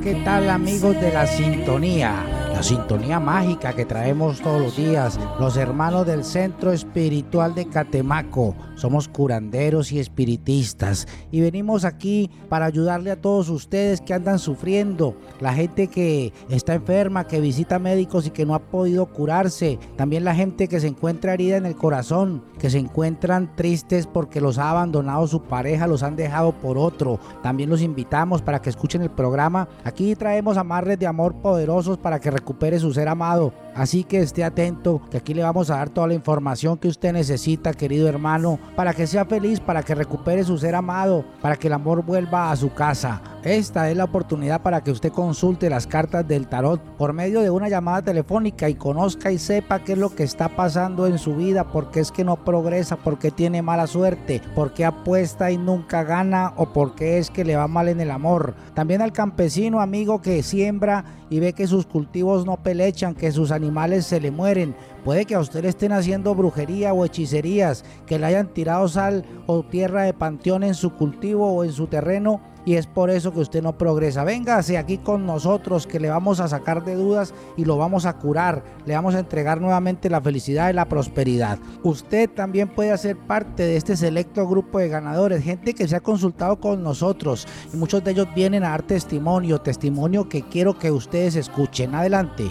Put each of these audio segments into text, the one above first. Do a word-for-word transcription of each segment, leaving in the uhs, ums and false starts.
¿Qué tal, amigos de la sintonía? La sintonía mágica que traemos todos los días, los hermanos del Centro Espiritual de Catemaco. Somos curanderos y espiritistas y venimos aquí para ayudarle a todos ustedes que andan sufriendo, la gente que está enferma, que visita médicos y que no ha podido curarse, también la gente que se encuentra herida en el corazón, que se encuentran tristes porque los ha abandonado su pareja, los han dejado por otro. También los invitamos para que escuchen el programa. Aquí traemos amarres de amor poderosos para que recupere su ser amado. Así que esté atento, que aquí le vamos a dar toda la información que usted necesita, querido hermano, para que sea feliz, para que recupere su ser amado, para que el amor vuelva a su casa. Esta es la oportunidad para que usted consulte las cartas del tarot por medio de una llamada telefónica y conozca y sepa qué es lo que está pasando en su vida, por qué es que no progresa, por qué tiene mala suerte, por qué apuesta y nunca gana, o por qué es que le va mal en el amor. También al campesino, amigo, que siembra y ve que sus cultivos no pelechan, que sus animales se le mueren. Puede que a usted le estén haciendo brujería o hechicerías, que le hayan tirado sal o tierra de panteón en su cultivo o en su terreno, y es por eso que usted no progresa. Véngase aquí con nosotros, que le vamos a sacar de dudas y lo vamos a curar. Le vamos a entregar nuevamente la felicidad y la prosperidad. Usted también puede hacer parte de este selecto grupo de ganadores, gente que se ha consultado con nosotros y muchos de ellos vienen a dar testimonio, testimonio que quiero que ustedes escuchen. Adelante.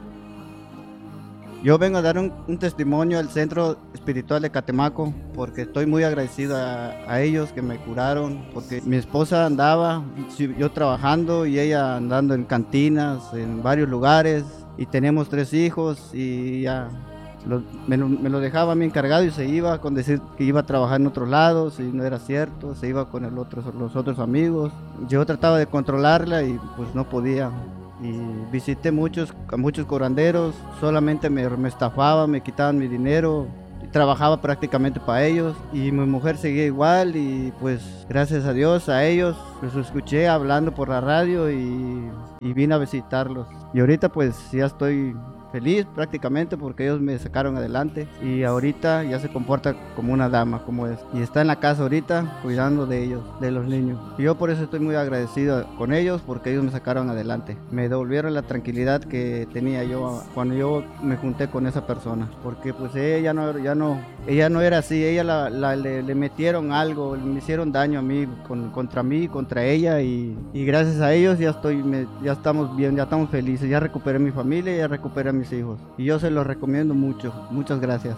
Yo vengo a dar un, un testimonio al Centro Espiritual de Catemaco porque estoy muy agradecido a, a ellos que me curaron, porque mi esposa andaba, yo trabajando y ella andando en cantinas, en varios lugares, y tenemos tres hijos y ya lo, me, lo, me lo dejaba a mí encargado y se iba con decir que iba a trabajar en otros lados y no era cierto, se iba con el otro, los otros amigos. Yo trataba de controlarla y pues no podía. Y visité muchos, a muchos curanderos, solamente me, me estafaban, me quitaban mi dinero, trabajaba prácticamente para ellos y mi mujer seguía igual, y pues gracias a Dios, a ellos los escuché hablando por la radio y, y vine a visitarlos. Y ahorita pues ya estoy feliz prácticamente porque ellos me sacaron adelante y ahorita ya se comporta como una dama, como es, y está en la casa ahorita cuidando de ellos, de los niños. Y yo por eso estoy muy agradecido con ellos, porque ellos me sacaron adelante, me devolvieron la tranquilidad que tenía yo cuando yo me junté con esa persona, porque pues ella no, ya no, ella no era así, ella la, la, le, le metieron algo, me hicieron daño a mí, con, contra mí, contra ella, y, y gracias a ellos ya estoy, me, ya estamos bien, ya estamos felices, ya recuperé mi familia, ya recuperé a mis hijos, y yo se los recomiendo mucho. Muchas gracias.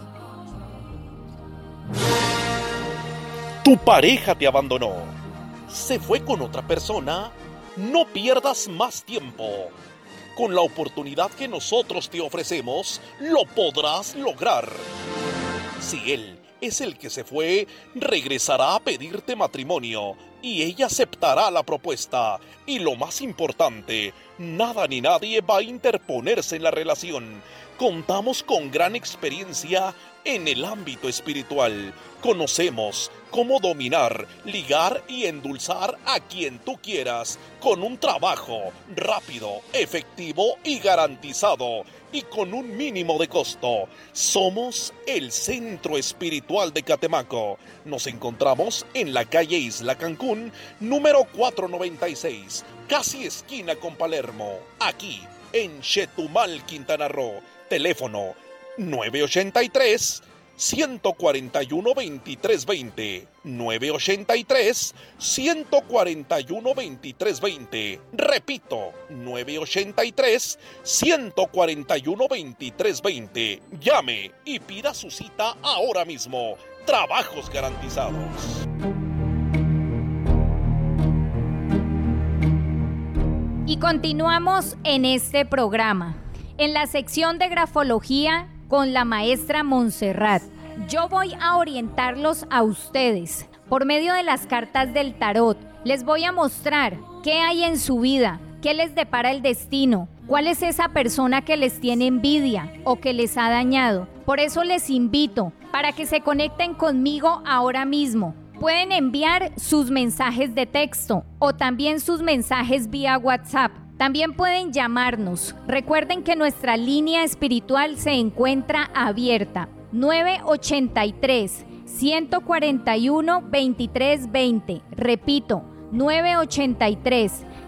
Tu pareja te abandonó, se fue con otra persona. No pierdas más tiempo. Con la oportunidad que nosotros te ofrecemos, lo podrás lograr. Si él es el que se fue, regresará a pedirte matrimonio y ella aceptará la propuesta. Y lo más importante, nada ni nadie va a interponerse en la relación. Contamos con gran experiencia en el ámbito espiritual. Conocemos cómo dominar, ligar y endulzar a quien tú quieras con un trabajo rápido, efectivo y garantizado, y con un mínimo de costo. Somos el Centro Espiritual de Catemaco. Nos encontramos en la calle Isla Cancún, número cuatrocientos noventa y seis, casi esquina con Palermo, aquí en Chetumal, Quintana Roo. Teléfono nueve ochenta y tres, ciento cuarenta y uno, veintitrés veinte, nueve ochenta y tres, ciento cuarenta y uno, veintitrés veinte. Repito, nueve ochenta y tres, ciento cuarenta y uno, veintitrés veinte. Llame y pida su cita ahora mismo. Trabajos garantizados. Y continuamos en este programa, en la sección de grafología con la maestra Montserrat. Yo voy a orientarlos a ustedes por medio de las cartas del tarot. Les voy a mostrar qué hay en su vida, qué les depara el destino, cuál es esa persona que les tiene envidia o que les ha dañado. Por eso les invito para que se conecten conmigo ahora mismo. Pueden enviar sus mensajes de texto o también sus mensajes vía WhatsApp. También pueden llamarnos. Recuerden que nuestra línea espiritual se encuentra abierta. nueve ochenta y tres, ciento cuarenta y uno, veintitrés veinte. Repito, nueve ochenta y tres,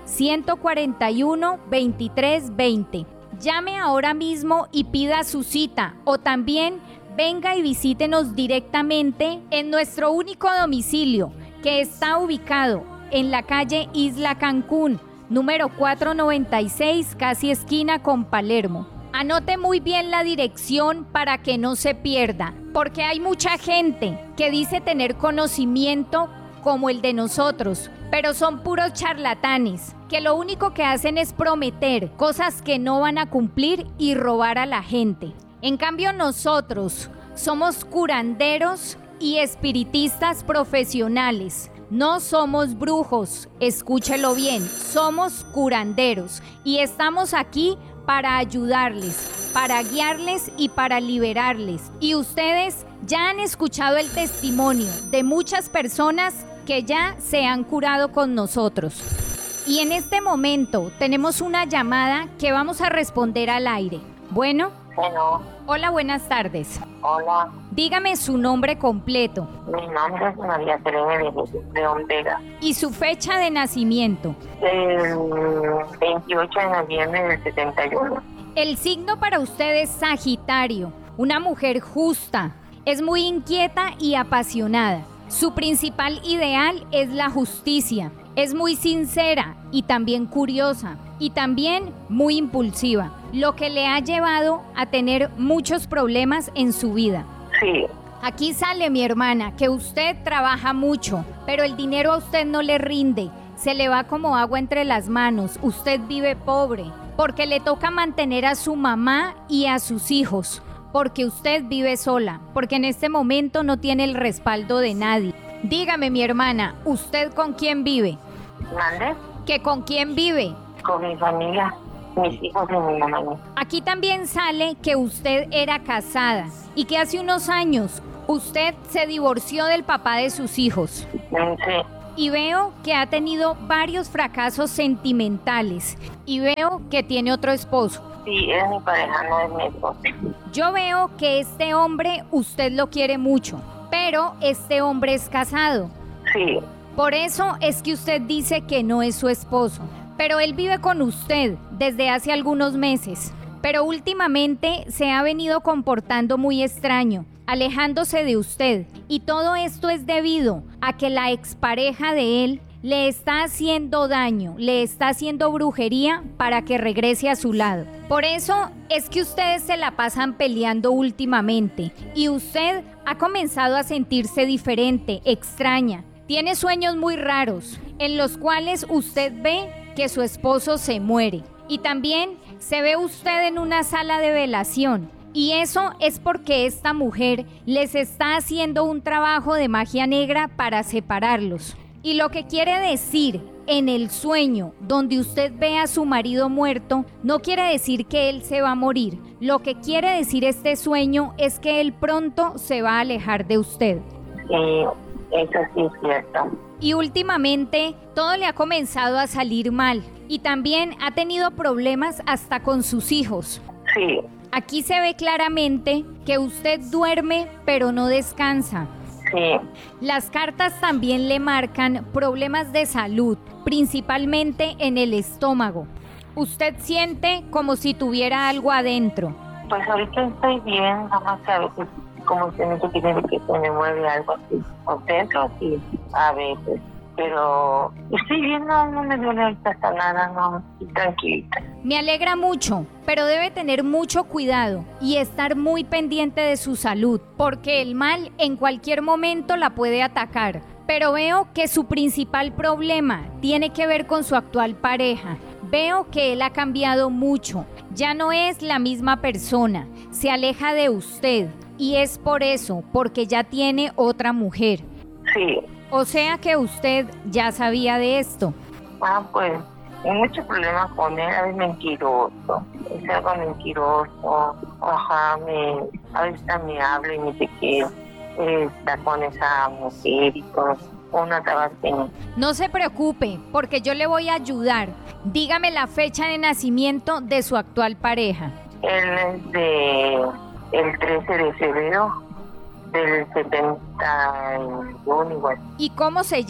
uno cuatro uno, veintitrés veinte. Llame ahora mismo y pida su cita, o también venga y visítenos directamente en nuestro único domicilio, que está ubicado en la calle Isla Cancún, número cuatrocientos noventa y seis, casi esquina con Palermo. Anote muy bien la dirección para que no se pierda, porque hay mucha gente que dice tener conocimiento como el de nosotros, pero son puros charlatanes, que lo único que hacen es prometer cosas que no van a cumplir y robar a la gente. En cambio, nosotros somos curanderos y espiritistas profesionales. No somos brujos, escúchelo bien, somos curanderos y estamos aquí para ayudarles, para guiarles y para liberarles. Y ustedes ya han escuchado el testimonio de muchas personas que ya se han curado con nosotros. Y en este momento tenemos una llamada que vamos a responder al aire. Bueno. Bueno. Hola, buenas tardes. Hola. Dígame su nombre completo. Mi nombre es María Teresa de Jesús León Vega. ¿Y su fecha de nacimiento? El veintiocho de noviembre del setenta y uno. El signo para usted es Sagitario, una mujer justa, es muy inquieta y apasionada. Su principal ideal es la justicia, es muy sincera y también curiosa y también muy impulsiva, lo que le ha llevado a tener muchos problemas en su vida. Sí. Aquí sale, mi hermana, que usted trabaja mucho, pero el dinero a usted no le rinde, se le va como agua entre las manos, usted vive pobre, porque le toca mantener a su mamá y a sus hijos, porque usted vive sola, porque en este momento no tiene el respaldo de nadie. Dígame, mi hermana, ¿usted con quién vive? ¿Mande? ¿Que con quién vive? Con mi familia, mis hijos y mi mamá. Aquí también sale que usted era casada y que hace unos años usted se divorció del papá de sus hijos. Sí. Y veo que ha tenido varios fracasos sentimentales y veo que tiene otro esposo. Sí, es mi pareja, no es mi esposo. Yo veo que este hombre usted lo quiere mucho, pero este hombre es casado. Sí. Por eso es que usted dice que no es su esposo, pero él vive con usted desde hace algunos meses. Pero últimamente se ha venido comportando muy extraño, alejándose de usted. Y todo esto es debido a que la expareja de él le está haciendo daño, le está haciendo brujería para que regrese a su lado. Por eso es que ustedes se la pasan peleando últimamente y usted ha comenzado a sentirse diferente, extraña. Tiene sueños muy raros en los cuales usted ve que su esposo se muere y también se ve usted en una sala de velación. Y eso es porque esta mujer les está haciendo un trabajo de magia negra para separarlos. Y lo que quiere decir en el sueño donde usted ve a su marido muerto, no quiere decir que él se va a morir. Lo que quiere decir este sueño es que él pronto se va a alejar de usted. Sí, eso sí es cierto. Y últimamente todo le ha comenzado a salir mal. Y también ha tenido problemas hasta con sus hijos. Sí. Aquí se ve claramente que usted duerme pero no descansa. Sí. Las cartas también le marcan problemas de salud, principalmente en el estómago. Usted siente como si tuviera algo adentro. Pues ahorita estoy bien, nada más que a veces como se me quiere que se me mueve algo así. Por dentro sí, a veces. Pero estoy bien, no, no me duele ahorita hasta nada, no, estoy tranquilita. Me alegra mucho, pero debe tener mucho cuidado y estar muy pendiente de su salud, porque el mal en cualquier momento la puede atacar. Pero veo que su principal problema tiene que ver con su actual pareja. Veo que él ha cambiado mucho, ya no es la misma persona, se aleja de usted y es por eso, porque ya tiene otra mujer. Sí. O sea que usted ya sabía de esto. Ah, pues, hay muchos problemas con él, a veces mentiroso, es algo mentiroso, ajá, me, a veces me habla y me dice que está con esa mujer y todo, una tabasqueña. No se preocupe, porque yo le voy a ayudar. Dígame la fecha de nacimiento de su actual pareja. Él es de el trece de febrero del setenta y uno igual. ¿Y cómo se llama?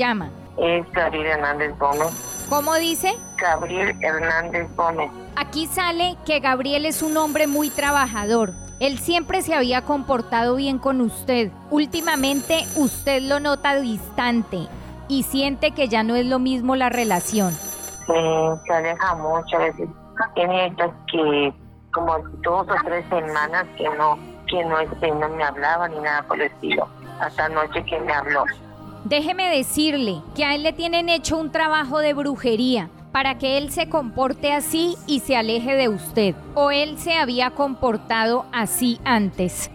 Es Gabriel Hernández Gómez. ¿Cómo dice? Gabriel Hernández Gómez. Aquí sale que Gabriel es un hombre muy trabajador. Él siempre se había comportado bien con usted. Últimamente usted lo nota distante y siente que ya no es lo mismo la relación. Sí, se aleja mucho. A veces tiene estas que como dos o tres semanas que no, que no, este, no me hablaba ni nada por el estilo. Hasta anoche que me habló. Déjeme decirle que a él le tienen hecho un trabajo de brujería para que él se comporte así y se aleje de usted. ¿O él se había comportado así antes?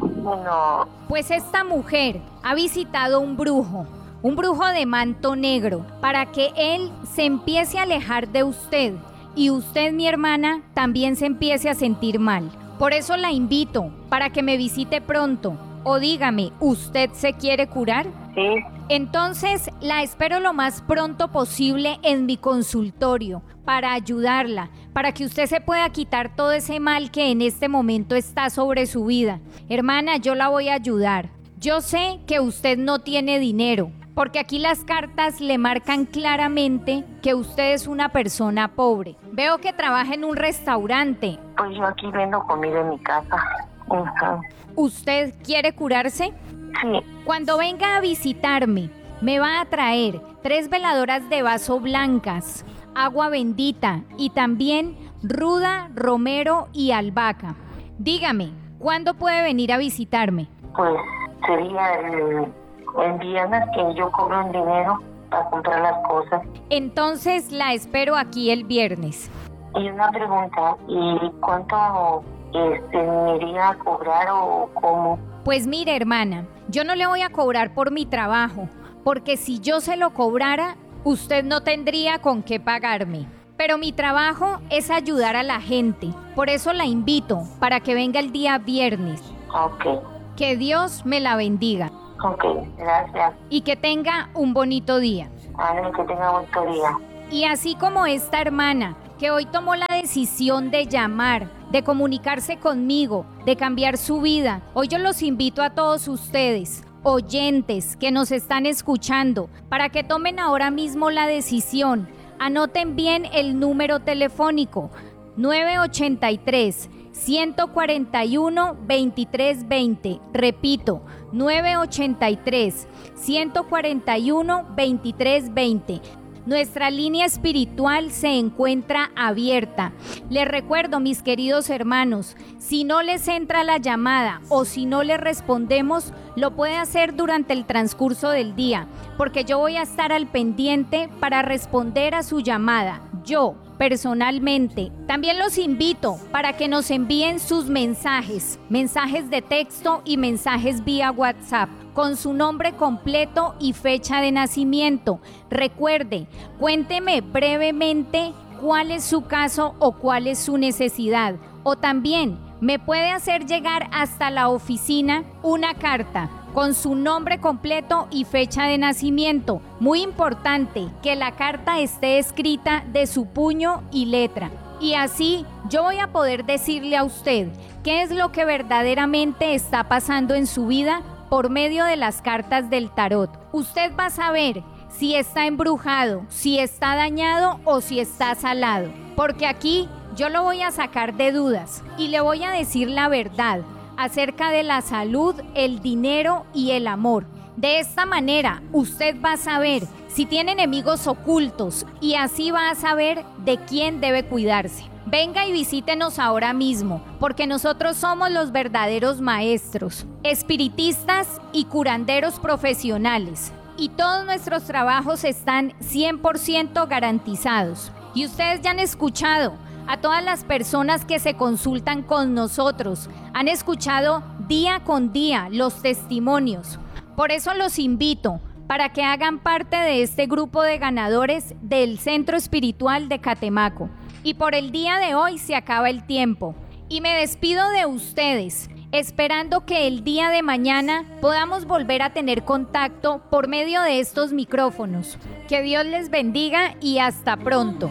No. Pues esta mujer ha visitado un brujo, un brujo de manto negro, para que él se empiece a alejar de usted y usted, mi hermana, también se empiece a sentir mal. Por eso la invito para que me visite pronto. O dígame, ¿usted se quiere curar? Sí. Entonces la espero lo más pronto posible en mi consultorio para ayudarla, para que usted se pueda quitar todo ese mal que en este momento está sobre su vida. Hermana, yo la voy a ayudar. Yo sé que usted no tiene dinero, porque aquí las cartas le marcan claramente que usted es una persona pobre. Veo que trabaja en un restaurante. Pues yo aquí vendo comida en mi casa. Uh-huh. ¿Usted quiere curarse? Sí. Cuando venga a visitarme, me va a traer tres veladoras de vaso blancas, agua bendita y también ruda, romero y albahaca. Dígame, ¿cuándo puede venir a visitarme? Pues sería el, el viernes que yo cobro el dinero para comprar las cosas. Entonces la espero aquí el viernes. Y una pregunta, ¿y cuánto este, me iría a cobrar o cómo? Pues mire, hermana, yo no le voy a cobrar por mi trabajo, porque si yo se lo cobrara, usted no tendría con qué pagarme. Pero mi trabajo es ayudar a la gente, por eso la invito para que venga el día viernes. Ok. Que Dios me la bendiga. Ok, gracias. Y que tenga un bonito día. Amén, que tenga un bonito día. Y así como esta hermana, que hoy tomó la decisión de llamar, de comunicarse conmigo, de cambiar su vida, hoy yo los invito a todos ustedes, oyentes que nos están escuchando, para que tomen ahora mismo la decisión. Anoten bien el número telefónico, nueve ocho tres, uno cuatro uno, dos tres dos cero. Repito, nueve ocho tres, uno cuatro uno, dos tres dos cero. Nuestra línea espiritual se encuentra abierta. Les recuerdo, mis queridos hermanos, si no les entra la llamada o si no les respondemos, lo puede hacer durante el transcurso del día, porque yo voy a estar al pendiente para responder a su llamada. Yo, personalmente. También los invito para que nos envíen sus mensajes, mensajes de texto y mensajes vía WhatsApp, con su nombre completo y fecha de nacimiento. Recuerde, cuénteme brevemente cuál es su caso o cuál es su necesidad. O también me puede hacer llegar hasta la oficina una carta con su nombre completo y fecha de nacimiento. Muy importante que la carta esté escrita de su puño y letra. Y así yo voy a poder decirle a usted qué es lo que verdaderamente está pasando en su vida por medio de las cartas del tarot. Usted va a saber si está embrujado, si está dañado o si está salado. Porque aquí yo lo voy a sacar de dudas y le voy a decir la verdad acerca de la salud, el dinero y el amor. De esta manera, usted va a saber si tiene enemigos ocultos y así va a saber de quién debe cuidarse. Venga y visítenos ahora mismo, porque nosotros somos los verdaderos maestros, espiritistas y curanderos profesionales. Y todos nuestros trabajos están cien por ciento garantizados. Y ustedes ya han escuchado a todas las personas que se consultan con nosotros, han escuchado día con día los testimonios. Por eso los invito para que hagan parte de este grupo de ganadores del Centro Espiritual de Catemaco. Y por el día de hoy se acaba el tiempo. Y me despido de ustedes, esperando que el día de mañana podamos volver a tener contacto por medio de estos micrófonos. Que Dios les bendiga y hasta pronto.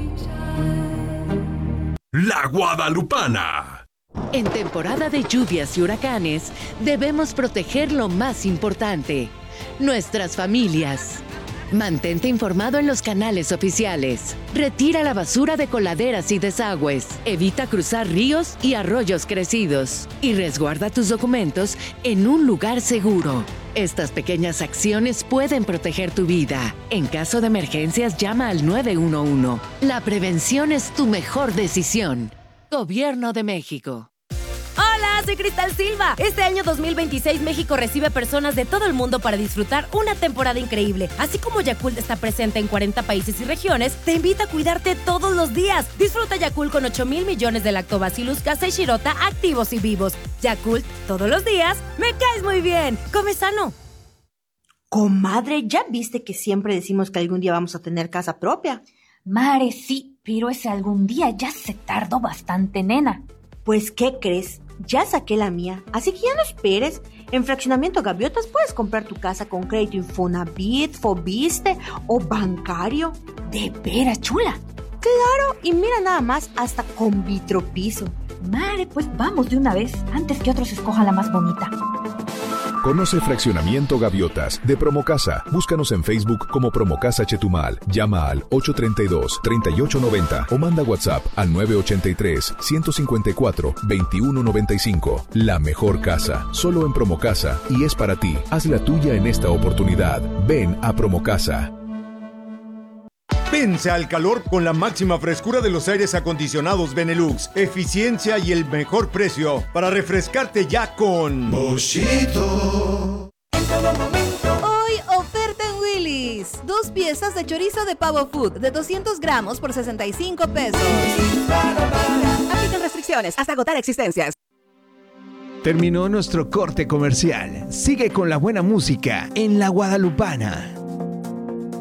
La Guadalupana. En temporada de lluvias y huracanes, debemos proteger lo más importante, nuestras familias. Mantente informado en los canales oficiales. Retira la basura de coladeras y desagües. Evita cruzar ríos y arroyos crecidos. Y resguarda tus documentos en un lugar seguro. Estas pequeñas acciones pueden proteger tu vida. En caso de emergencias, llama al nueve uno uno. La prevención es tu mejor decisión. Gobierno de México. Hola, soy Cristal Silva. Este año dos mil veintiséis México recibe personas de todo el mundo para disfrutar una temporada increíble. Así como Yakult está presente en cuarenta países y regiones, te invita a cuidarte todos los días. Disfruta Yakult con ocho mil millones de Lactobacillus casei shirota activos y vivos. Yakult, todos los días, me caes muy bien. Come sano. Comadre, ¿ya viste que siempre decimos que algún día vamos a tener casa propia? Mare, sí, pero ese algún día ya se tardó bastante, nena. Pues, ¿qué crees? Ya saqué la mía, así que ya no esperes. En Fraccionamiento Gaviotas puedes comprar tu casa con crédito Infonavit, Fobiste o bancario. ¿De veras, chula? Claro, y mira nada más, hasta con vitropiso. Mare, pues vamos de una vez, antes que otros escojan la más bonita. Conoce Fraccionamiento Gaviotas de Promocasa. Búscanos en Facebook como Promocasa Chetumal. Llama al ocho tres dos, tres ocho nueve cero o manda WhatsApp al nueve ocho tres, uno cinco cuatro, dos uno nueve cinco. La mejor casa, solo en Promocasa, y es para ti. Haz la tuya en esta oportunidad. Ven a Promocasa. Vence al calor con la máxima frescura de los aires acondicionados Benelux, eficiencia y el mejor precio para refrescarte ya con Boschito. Hoy oferta en Willy's. Dos piezas de chorizo de pavo food de doscientos gramos por sesenta y cinco pesos. Aplican restricciones hasta agotar existencias. Terminó nuestro corte comercial. Sigue con la buena música en La Guadalupana.